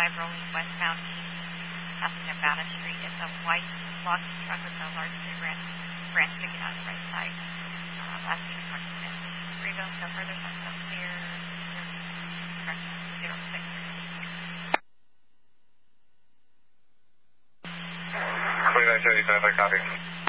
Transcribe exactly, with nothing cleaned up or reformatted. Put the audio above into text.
thirty-five rolling westbound passing Nevada Street. It's a white boxy truck with a large tree branch, branch sticking out the right side. Uh, last week, twenty minutes. Greenville, so further, that's up clear. zero six. twenty-nine seventy-five, I copy.